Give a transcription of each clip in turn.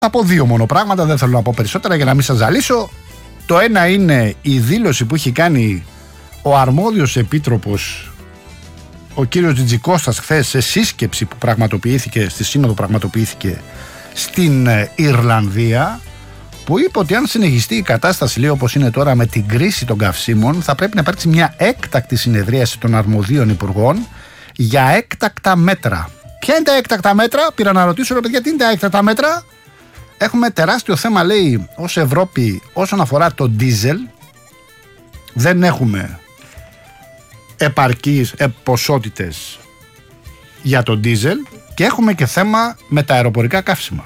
Θα πω δύο μόνο πράγματα, δεν θέλω να πω περισσότερα για να μην σας ζαλίσω. Το ένα είναι η δήλωση που έχει κάνει ο αρμόδιος επίτροπος, ο κύριος Τζιτζικώστας, χθες σε σύσκεψη που πραγματοποιήθηκε, στη σύνοδο πραγματοποιήθηκε στην Ιρλανδία, που είπε ότι αν συνεχιστεί η κατάσταση, λέει, όπως είναι τώρα με την κρίση των καυσίμων, θα πρέπει να υπάρξει μια έκτακτη συνεδρίαση των αρμοδίων υπουργών για έκτακτα μέτρα. Ποια είναι τα έκτακτα μέτρα? Πήρα να ρωτήσω, ρε παιδιά, τι είναι τα έκτακτα μέτρα? Έχουμε τεράστιο θέμα, λέει, ως Ευρώπη όσον αφορά το ντίζελ. Δεν έχουμε επαρκείς ποσότητες για το ντίζελ και έχουμε και θέμα με τα αεροπορικά καύσιμα.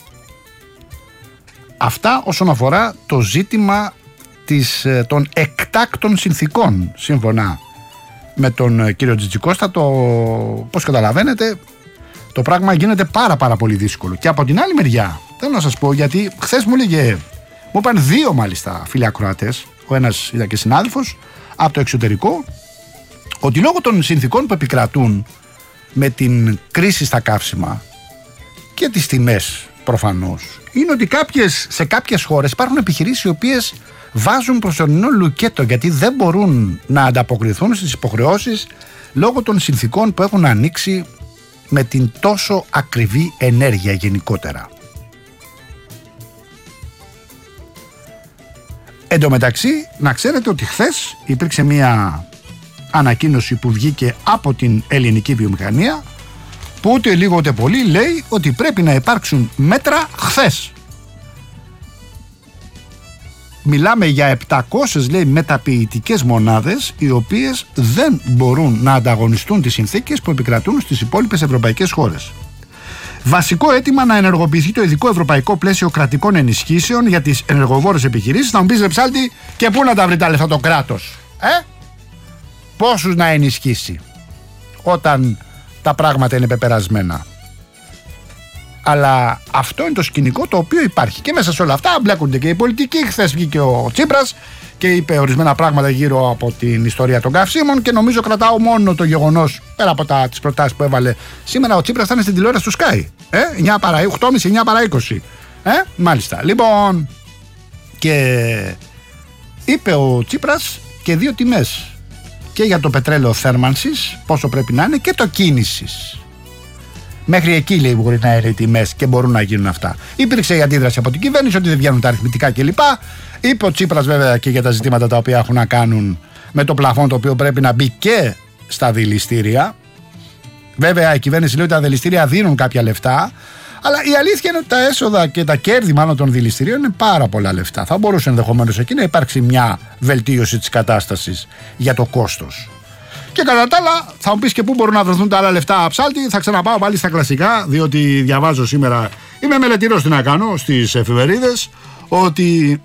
Αυτά όσον αφορά το ζήτημα των εκτάκτων συνθήκων. Σύμφωνα με τον κύριο Τζιτζικώστα, πώς καταλαβαίνετε, το πράγμα γίνεται πάρα πολύ δύσκολο. Και από την άλλη μεριά, θέλω να σας πω, γιατί χθες μου είπαν δύο μάλιστα φίλοι ακροατές, ο ένας ήταν και συνάδελφος από το εξωτερικό, ότι λόγω των συνθήκων που επικρατούν με την κρίση στα καύσιμα και τις τιμές προφανώς, είναι ότι σε κάποιες χώρες υπάρχουν επιχειρήσεις οι οποίες βάζουν προσωρινό λουκέτο, γιατί δεν μπορούν να ανταποκριθούν στις υποχρεώσεις λόγω των συνθήκων που έχουν ανοίξει με την τόσο ακριβή ενέργεια γενικότερα. Εν τω μεταξύ, να ξέρετε ότι χθες υπήρξε μια ανακοίνωση που βγήκε από την ελληνική βιομηχανία, που ούτε λίγο ούτε πολύ λέει ότι πρέπει να υπάρξουν μέτρα χθες. Μιλάμε για 700, λέει, μεταποιητικές μονάδες, οι οποίες δεν μπορούν να ανταγωνιστούν τις συνθήκες που επικρατούν στις υπόλοιπες ευρωπαϊκές χώρες. Βασικό αίτημα να ενεργοποιηθεί το ειδικό ευρωπαϊκό πλαίσιο κρατικών ενισχύσεων για τις ενεργοβόρες επιχειρήσεις. Θα μου πεις, ρε Ψάλτη, και πού να τα βρει τα λεφτά το κράτος? Πόσους να ενισχύσει όταν τα πράγματα είναι πεπερασμένα? Αλλά αυτό είναι το σκηνικό το οποίο υπάρχει. Και μέσα σε όλα αυτά μπλέκονται και οι πολιτικοί. Χθες βγήκε ο Τσίπρας και είπε ορισμένα πράγματα γύρω από την ιστορία των καυσίμων, και νομίζω κρατάω μόνο το γεγονός, πέρα από τις προτάσεις που έβαλε σήμερα ο Τσίπρας, θα είναι στην τηλεόραση του Sky. 9 παρά 8,5, 9 παρά 20. Μάλιστα. Λοιπόν, και είπε ο Τσίπρας και δύο τιμές. Και για το πετρέλαιο θέρμανσης, πόσο πρέπει να είναι, και το κίνησης. Μέχρι εκεί, λέει, μπορεί να είναι οι τιμές και μπορούν να γίνουν αυτά. Υπήρξε η αντίδραση από την κυβέρνηση ότι δεν βγαίνουν τα αριθμητικά κλπ. Είπε ο Τσίπρας βέβαια και για τα ζητήματα τα οποία έχουν να κάνουν με το πλαφόν, το οποίο πρέπει να μπει και στα δηληστήρια. Βέβαια η κυβέρνηση λέει ότι τα δηληστήρια δίνουν κάποια λεφτά, αλλά η αλήθεια είναι ότι τα έσοδα και τα κέρδη μάλλον των δηληστηρίων είναι πάρα πολλά λεφτά. Θα μπορούσε ενδεχομένως εκεί να υπάρξει μια βελτίωση της κατάστασης για το κόστος. Και κατά τα άλλα, θα μου πεις και πού μπορούν να βρεθούν τα άλλα λεφτά, Ψάλτη. Θα ξαναπάω πάλι στα κλασικά, διότι διαβάζω σήμερα, είμαι μελετηρός, τι να κάνω, στις εφημερίδες, ότι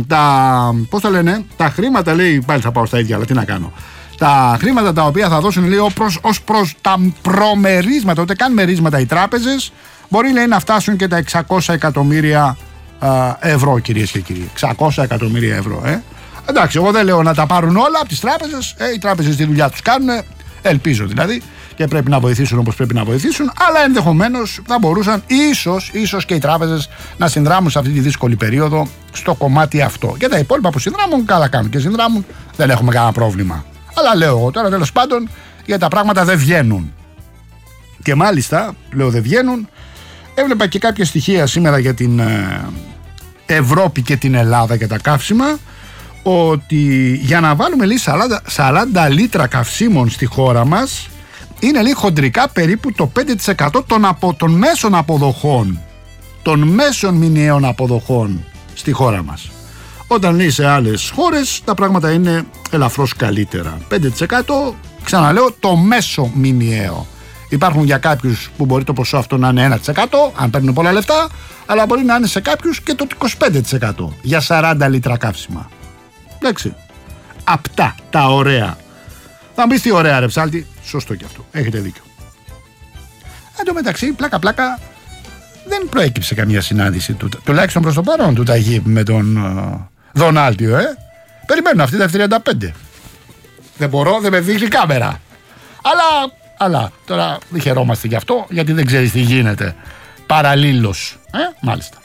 τα χρήματα, λέει, πάλι θα πάω στα ίδια, αλλά τι να κάνω. Τα χρήματα τα οποία θα δώσουν, λέει, ως προς τα προμερίσματα, ούτε καν μερίσματα οι τράπεζες, μπορεί, λέει, να φτάσουν και τα 600 εκατομμύρια ευρώ, κυρίες και κύριοι. 600 εκατομμύρια ευρώ, Εντάξει, εγώ δεν λέω να τα πάρουν όλα από τις τράπεζες. Οι τράπεζες τη δουλειά τους κάνουν, ελπίζω δηλαδή, και πρέπει να βοηθήσουν όπως πρέπει να βοηθήσουν, αλλά ενδεχομένως θα μπορούσαν ίσως και οι τράπεζες να συνδράμουν σε αυτή τη δύσκολη περίοδο στο κομμάτι αυτό. Και τα υπόλοιπα που συνδράμουν, καλά κάνουν και συνδράμουν, δεν έχουμε κανένα πρόβλημα. Αλλά λέω εγώ τώρα, τέλος πάντων, γιατί τα πράγματα δεν βγαίνουν. Και μάλιστα, λέω, δεν βγαίνουν. Έβλεπα και κάποια στοιχεία σήμερα για την Ευρώπη και την Ελλάδα για τα καύσιμα, ότι για να βάλουμε, λέει, 40 λίτρα καυσίμων στη χώρα μας είναι, λέει, χοντρικά περίπου το 5% των μέσων αποδοχών, των μέσων μηνιαίων αποδοχών στη χώρα μας. Όταν, λέει, σε άλλες χώρες τα πράγματα είναι ελαφρώς καλύτερα. 5%, ξαναλέω, το μέσο μηνιαίο. Υπάρχουν για κάποιους που μπορεί το ποσό αυτό να είναι 1%, αν παίρνουν πολλά λεφτά, αλλά μπορεί να είναι σε κάποιους και το 25% για 40 λίτρα καύσιμα. Εντάξει. Απτά, τα ωραία. Θα μου πεις τι ωραία, ρε Ψάλτη. Σωστό και αυτό. Έχετε δίκιο. Εν τω μεταξύ, πλάκα, δεν προέκυψε καμία συνάντηση τουλάχιστον προς το παρόν του Ταγίπ με τον Δονάλτιο, Περιμένουν αυτοί τα F-35. Δεν μπορώ, δεν με δείχνει κάμερα. Αλλά τώρα δεν χαιρόμαστε γι' αυτό, γιατί δεν ξέρεις τι γίνεται παραλλήλως. Μάλιστα.